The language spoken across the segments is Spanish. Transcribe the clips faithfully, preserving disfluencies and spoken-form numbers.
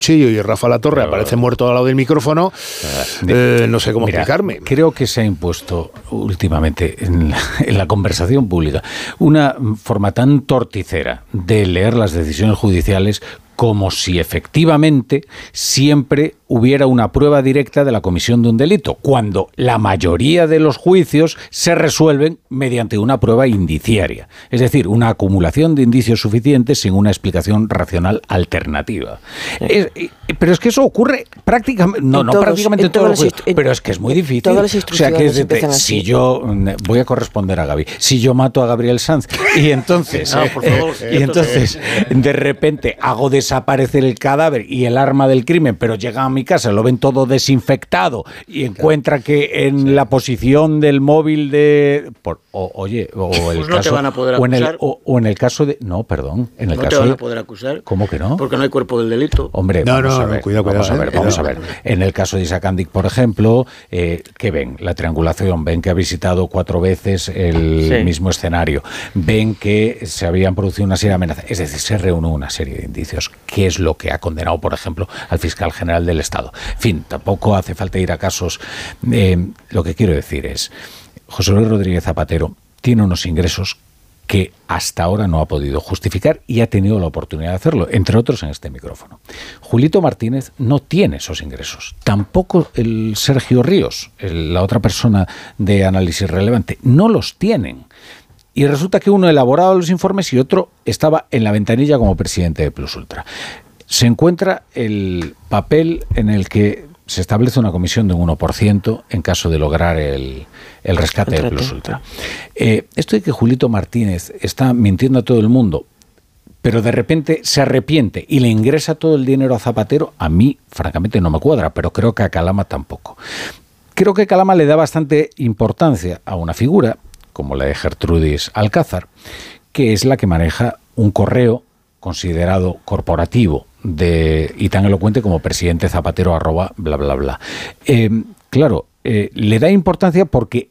Cuchillo y Rafa Latorre aparece muerto al lado del micrófono, eh, no sé cómo Mira, explicarme. Creo que se ha impuesto últimamente en la, en la conversación pública una forma tan torticera de leer las decisiones judiciales como si efectivamente siempre hubiera una prueba directa de la comisión de un delito, cuando la mayoría de los juicios se resuelven mediante una prueba indiciaria, es decir, una acumulación de indicios suficientes sin una explicación racional alternativa. Es, pero es que eso ocurre prácticamente, no, no todos, prácticamente en todos los juicios, en, pero es que es muy difícil. Todas las instrucciones o sea, que si así. yo voy a corresponder a Gaby, si yo mato a Gabriel Sanz y entonces, no, por favor, eh, y entonces de repente hago desaparecer el cadáver y el arma del crimen, pero llegan a mi casa, lo ven todo desinfectado y encuentra que en sí. la posición del móvil de por, o, oye o el pues no caso te van a poder o en el acusar. o, o en el caso de no perdón en el no caso te van de, a poder acusar. ¿Cómo que no? Porque no hay cuerpo del delito. Hombre, no, vamos no, a ver, no, cuidado, vamos cuidado, a ver, eh, vamos no, a ver. En el caso de Isaac Andic, por ejemplo, eh, ¿qué ven? La triangulación, ven que ha visitado cuatro veces el sí. mismo escenario, ven que se habían producido una serie de amenazas, es decir, se reúne una serie de indicios. ¿Qué es lo que ha condenado, por ejemplo, al fiscal general del Estado? En fin, tampoco hace falta ir a casos. Eh, lo que quiero decir es, José Luis Rodríguez Zapatero tiene unos ingresos que hasta ahora no ha podido justificar y ha tenido la oportunidad de hacerlo, entre otros en este micrófono. Julito Martínez no tiene esos ingresos, tampoco el Sergio Ríos, el, la otra persona de Análisis Relevante, no los tienen. Y resulta que uno elaboraba los informes y otro estaba en la ventanilla como presidente de Plus Ultra. Se encuentra el papel en el que se establece una comisión de un uno por ciento en caso de lograr el, el rescate de Plus Ultra. Eh, esto de que Julito Martínez está mintiendo a todo el mundo, pero de repente se arrepiente y le ingresa todo el dinero a Zapatero, a mí, francamente, no me cuadra, pero creo que a Calama tampoco. Creo que Calama le da bastante importancia a una figura, como la de Gertrudis Alcázar, que es la que maneja un correo considerado corporativo de y tan elocuente como presidente Zapatero arroba bla bla bla. Eh, claro, eh, le da importancia porque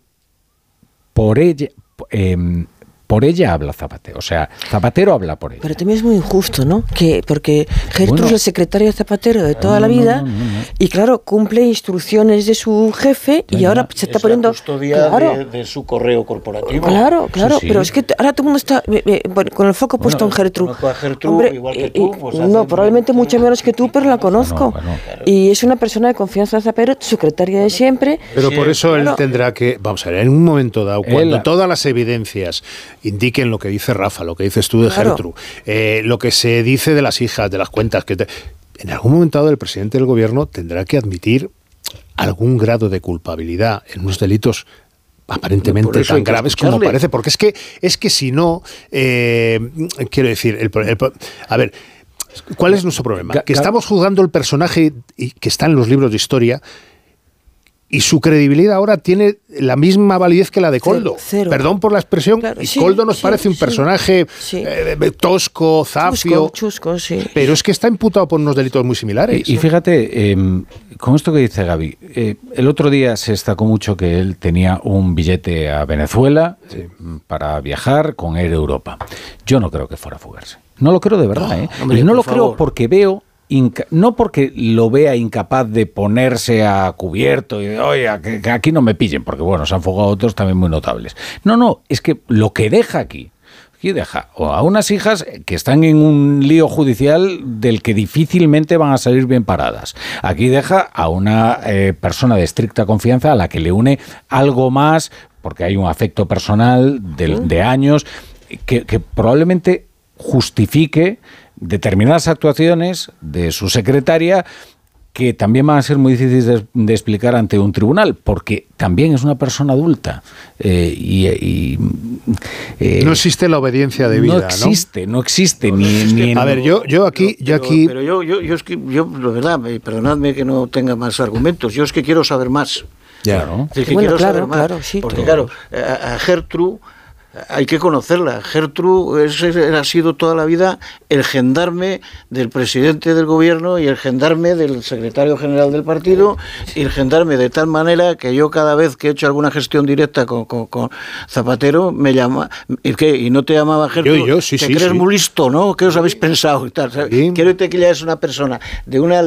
por ella eh, por ella habla Zapatero, o sea, Zapatero habla por ella. Pero también es muy injusto, ¿no? Que porque Gertrudis bueno, es la secretaria de Zapatero de toda no, la vida no, no, no, no. y claro, cumple instrucciones de su jefe y ahora se está es poniendo la custodia claro, de, de su correo corporativo. Claro, claro, sí, sí. Pero es que ahora todo el mundo está eh, eh, bueno, con el foco bueno, puesto en Gertrudis. Hombre, igual que tú, pues no, probablemente mucho menos que tú, pero la conozco. Bueno, bueno, claro. Y es una persona de confianza de Zapatero, secretaria de siempre. Pero sí, por eso claro. él tendrá que, vamos a ver, en un momento dado, cuando él, todas las evidencias indiquen lo que dice Rafa, lo que dices tú de claro. Gertrude, eh, lo que se dice de las hijas, de las cuentas, que te, en algún momento dado el presidente del gobierno tendrá que admitir algún grado de culpabilidad en unos delitos aparentemente tan graves como parece, porque es que es que si no, eh, quiero decir, el, el, a ver, ¿cuál es nuestro problema? Que estamos juzgando el personaje y que está en los libros de historia. Y su credibilidad ahora tiene la misma validez que la de Koldo. Cero, cero. Perdón por la expresión. Claro, y sí, Koldo nos sí, parece un sí, personaje sí. Eh, tosco, zafio. Chusco, chusco, sí. Pero es que está imputado por unos delitos muy similares. Y, y fíjate, eh, con esto que dice Gaby, eh, el otro día se destacó mucho que él tenía un billete a Venezuela sí. para viajar con Air Europa. Yo no creo que fuera a fugarse. No lo creo de verdad. No, ¿eh? hombre, y no lo favor. creo porque veo... Inca- no porque lo vea incapaz de ponerse a cubierto y de, oye, que, que aquí no me pillen, porque bueno, se han fugado otros también muy notables. No, no, es que lo que deja aquí, aquí deja a unas hijas que están en un lío judicial del que difícilmente van a salir bien paradas. Aquí deja a una eh, persona de estricta confianza a la que le une algo más, porque hay un afecto personal de, de años, que, que probablemente justifique determinadas actuaciones de su secretaria que también van a ser muy difíciles de, de explicar ante un tribunal, porque también es una persona adulta. Eh, y, y eh, no existe la obediencia debida, ¿no? existe, no, no existe, no, ni, existe. ni en... A ver, yo, yo aquí... Pero, yo aquí... pero yo, yo, yo es que, yo, la verdad, perdonadme que no tenga más argumentos, yo es que quiero saber más. Ya, ¿no? Es que bueno, quiero claro, saber más, claro, sí. porque claro, a, a Gertrude hay que conocerla. Gertrude es, ha sido toda la vida el gendarme del presidente del gobierno y el gendarme del secretario general del partido y el gendarme de tal manera que yo cada vez que he hecho alguna gestión directa con, con, con Zapatero me llama, ¿y qué? ¿Y no te llamaba Gertrude? Yo, yo, sí, ¿Te sí, crees sí. muy listo, no? ¿Qué os habéis pensado? Y tal, Sí. Quiero decir que ella es una persona de una